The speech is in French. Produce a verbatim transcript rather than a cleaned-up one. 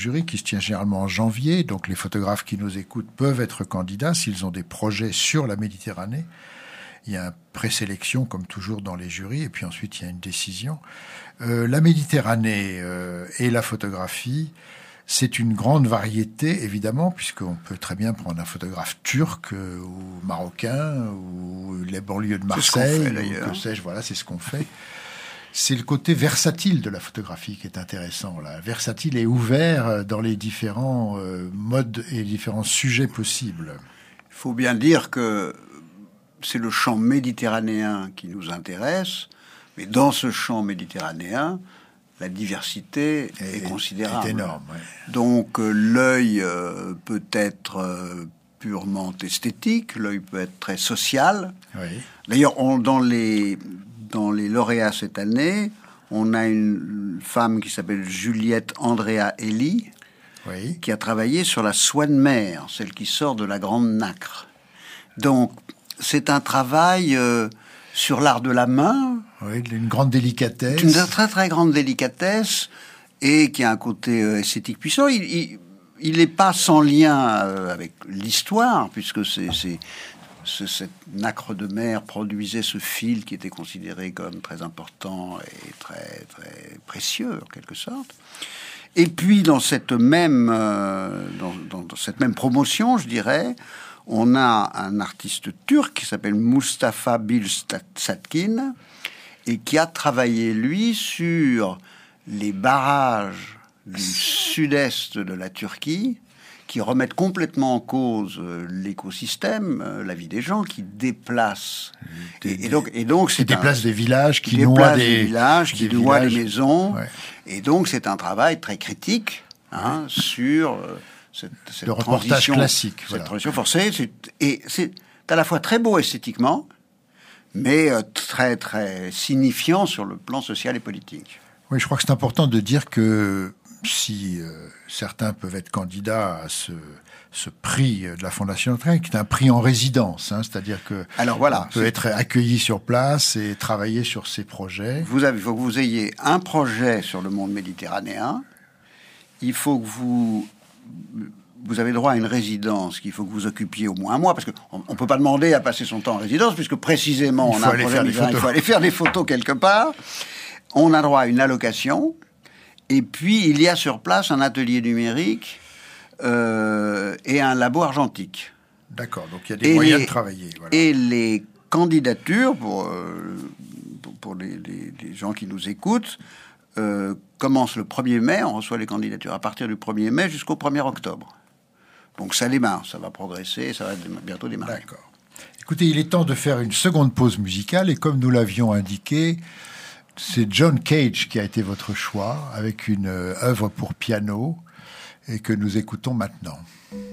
jury qui se tient généralement en janvier. Donc les photographes qui nous écoutent peuvent être candidats s'ils ont des projets sur la Méditerranée. Il y a une présélection, comme toujours dans les jurys, et puis ensuite il y a une décision. Euh, la Méditerranée euh, et la photographie, c'est une grande variété, évidemment, puisqu'on peut très bien prendre un photographe turc euh, ou marocain, ou les banlieues de Marseille, fait, ou que sais-je, voilà, c'est ce qu'on fait. C'est le côté versatile de la photographie qui est intéressant, là. Versatile et ouvert dans les différents euh, modes et les différents sujets possibles. Il faut bien dire que c'est le champ méditerranéen qui nous intéresse, mais dans ce champ méditerranéen, la diversité est, est considérable. Est énorme, ouais. Donc euh, l'œil euh, peut être euh, purement esthétique, l'œil peut être très social. Oui. D'ailleurs, on, dans les dans les lauréats cette année, on a une femme qui s'appelle Juliette Andrea Elie, oui, qui a travaillé sur la soie de mer, celle qui sort de la Grande Nacre. Donc, c'est un travail euh, sur l'art de la main. Oui, une grande délicatesse. Une très très grande délicatesse et qui a un côté euh, esthétique puissant. Il, il, il n'est pas sans lien euh, avec l'histoire, puisque c'est, c'est, c'est cette nacre de mer produisait ce fil qui était considéré comme très important et très très précieux en quelque sorte. Et puis dans cette même euh, dans, dans, dans cette même promotion, je dirais, on a un artiste turc qui s'appelle Mustafa Bilsatkin et qui a travaillé, lui, sur les barrages du sud-est de la Turquie qui remettent complètement en cause l'écosystème, la vie des gens, qui déplacent. Des, et, et donc, et donc, c'est qui déplacent un, des villages, qui, qui noient des, des villages, qui noient des maisons. Ouais. Et donc, c'est un travail très critique hein, ouais. sur euh, cette, cette le reportage classique, cette voilà. transition forcée. C'est, et c'est à la fois très beau esthétiquement, mais euh, très très signifiant sur le plan social et politique. Oui, je crois que c'est important de dire que si euh, certains peuvent être candidats à ce, ce prix de la Fondation Notre-Dame, qui est un prix en résidence, hein, c'est-à-dire que alors voilà, on peut être accueilli sur place et travailler sur ces projets. Vous avez, il faut que vous ayez un projet sur le monde méditerranéen. Il faut que vous vous avez droit à une résidence qu'il faut que vous occupiez au moins un mois, parce qu'on ne peut pas demander à passer son temps en résidence, puisque précisément on a un projet, il faut aller faire des photos quelque part. On a droit à une allocation. Et puis, il y a sur place un atelier numérique euh, et un labo argentique. D'accord, donc il y a des et moyens les, de travailler. Voilà. Et les candidatures, pour, euh, pour, pour les, les, les gens qui nous écoutent, euh, commencent le premier mai. On reçoit les candidatures à partir du premier mai jusqu'au premier octobre. Donc ça démarre, ça va progresser, ça va bientôt démarrer. D'accord. Écoutez, il est temps de faire une seconde pause musicale, et comme nous l'avions indiqué, c'est John Cage qui a été votre choix, avec une œuvre pour piano, et que nous écoutons maintenant.